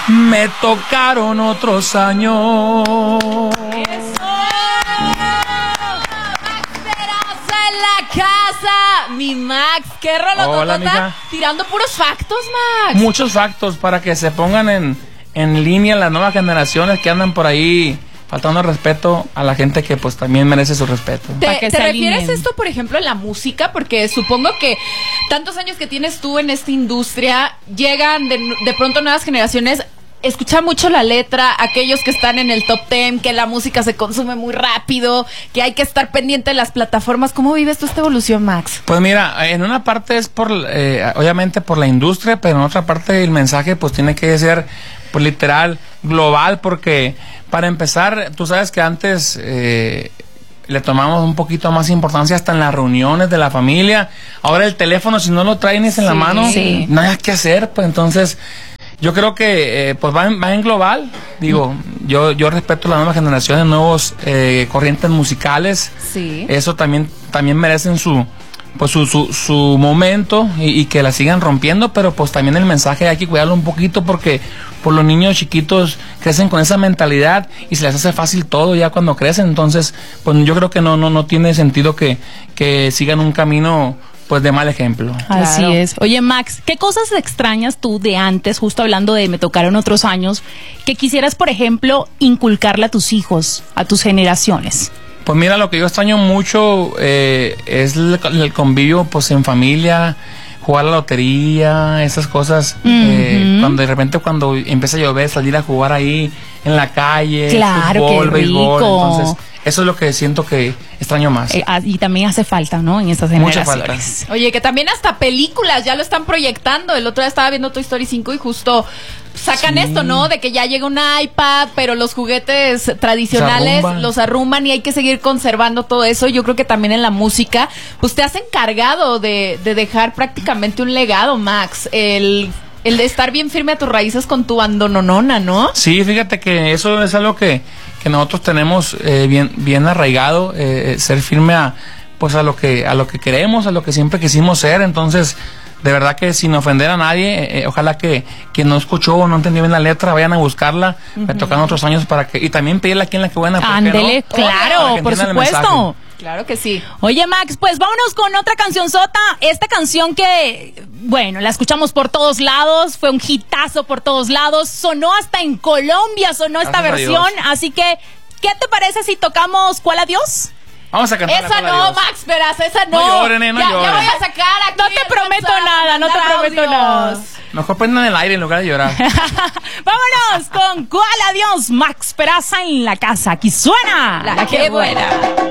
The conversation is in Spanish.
Me tocaron otros años. Casa, mi Max, qué rolototota, tirando puros factos, Max. Muchos factos para que se pongan en línea las nuevas generaciones que andan por ahí faltando respeto a la gente que pues también merece su respeto. ¿Te refieres a esto, por ejemplo, en la música? Porque supongo que tantos años que tienes tú en esta industria, llegan de pronto nuevas generaciones. Escucha mucho la letra, aquellos que están en el top 10, que la música se consume muy rápido, que hay que estar pendiente de las plataformas. ¿Cómo vives tú esta evolución, Max? Pues mira, en una parte es obviamente por la industria, pero en otra parte el mensaje pues tiene que ser pues literal, global, porque para empezar, tú sabes que antes le tomamos un poquito más importancia hasta en las reuniones de la familia. Ahora el teléfono, si no lo traes en la mano, no hay que hacer, pues entonces... Yo creo que pues va en global. Digo, yo respeto las nuevas generaciones, nuevos corrientes musicales. Sí. Eso también merecen su momento y que la sigan rompiendo, pero pues también el mensaje hay que cuidarlo un poquito porque por los niños chiquitos crecen con esa mentalidad y se les hace fácil todo ya cuando crecen. Entonces, pues yo creo que no tiene sentido que sigan un camino pues de mal ejemplo. Así es. Oye, Max, ¿qué cosas extrañas tú de antes, justo hablando de me tocaron otros años, que quisieras, por ejemplo, inculcarle a tus hijos, a tus generaciones? Pues mira, lo que yo extraño mucho es el convivio pues en familia, jugar a la lotería, esas cosas. Cuando de repente cuando empieza a llover, salir a jugar ahí en la calle, fútbol, béisbol. Entonces, eso es lo que siento que extraño más. Y también hace falta, ¿no? En estas generaciones. Mucha falta. Oye, que también hasta películas ya lo están proyectando. El otro día estaba viendo Toy Story 5 y justo sacan esto, ¿no? De que ya llega un iPad, pero los juguetes tradicionales los arrumban y hay que seguir conservando todo eso. Yo creo que también en la música, pues te has encargado de dejar prácticamente un legado, Max. El de estar bien firme a tus raíces con tu bandononona, ¿no? Sí, fíjate que eso es algo que nosotros tenemos bien arraigado, ser firme a lo que queremos, a lo que siempre quisimos ser. Entonces, de verdad que sin ofender a nadie, ojalá que quien no escuchó o no entendió bien la letra vayan a buscarla. Me tocan otros años y también pedirle aquí en La Que Buena. Ándele, ¿no? claro, por supuesto. Claro que sí. Oye, Max, pues vámonos con otra cancionzota. Esta canción que, bueno, la escuchamos por todos lados, fue un hitazo por todos lados, sonó hasta en Colombia, sonó esta versión, así que, ¿qué te parece si tocamos ¿Cuál Adiós? Vamos a cantar. Esa no, Max Peraza, esa no. No lloren, no lloren. Ya voy a sacar aquí. No te prometo nada, no te prometo nada. Mejor prendan el aire en lugar de llorar. Vámonos con ¿Cuál Adiós? Max Peraza en la casa. Aquí suena La Que Buena.